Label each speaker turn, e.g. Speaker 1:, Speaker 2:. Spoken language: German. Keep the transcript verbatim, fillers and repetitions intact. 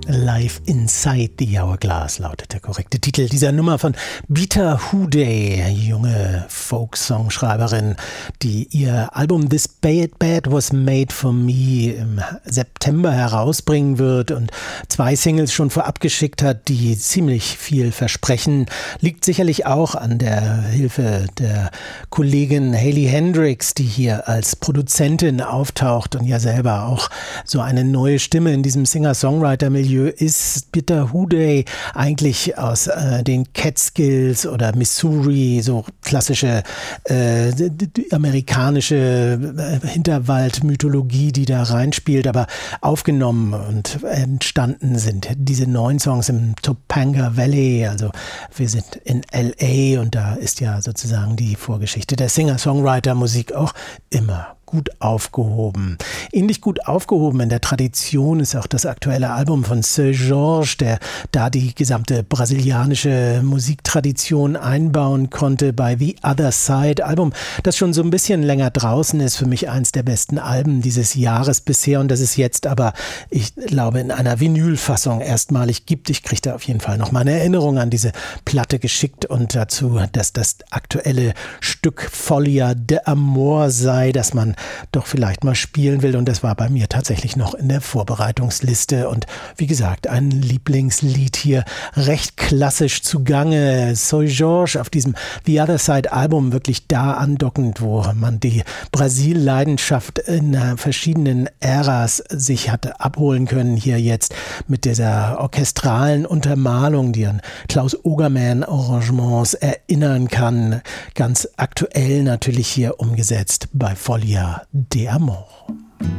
Speaker 1: Live Inside the Hourglass lautet der korrekte Titel dieser Nummer von Beta Hooday, junge Folk-Songschreiberin, die ihr Album This Bad Bad Was Made For Me im September herausbringen wird und zwei Singles schon vorab geschickt hat, die ziemlich viel versprechen. Liegt sicherlich auch an der Hilfe der Kollegin Hayley Hendricks, die hier als Produzentin auftaucht und ja selber auch so eine neue Stimme in diesem Singer-Songwriter-Milieu ist. Beta Hooday eigentlich aus äh, den Catskills oder Missouri, so klassische äh, amerikanische äh, Hinterwald-Mythologie, die da reinspielt, aber aufgenommen und entstanden sind diese neun Songs im Topanga Valley, also wir sind in L A und da ist ja sozusagen die Vorgeschichte der Singer-Songwriter-Musik auch immer gut aufgehoben. Ähnlich gut aufgehoben in der Tradition ist auch das aktuelle Album von Seu Jorge, der da die gesamte brasilianische Musiktradition einbauen konnte bei The Other Side. Album, das schon so ein bisschen länger draußen ist, für mich eins der besten Alben dieses Jahres bisher und das es jetzt aber, ich glaube, in einer Vinylfassung erstmalig gibt. Ich kriege da auf jeden Fall noch mal eine Erinnerung an diese Platte geschickt und dazu, dass das aktuelle Stück Folia de Amor sei, das man doch vielleicht mal spielen will und das war bei mir tatsächlich noch in der Vorbereitungsliste und wie gesagt, ein Lieblingslied hier, recht klassisch zugange. Seu Jorge auf diesem The Other Side Album wirklich da andockend, wo man die Brasil-Leidenschaft in verschiedenen Äras sich hatte abholen können, hier jetzt mit dieser orchestralen Untermalung, die an Klaus Ogerman Arrangements erinnern kann, ganz aktuell natürlich hier umgesetzt bei Folia de Amor.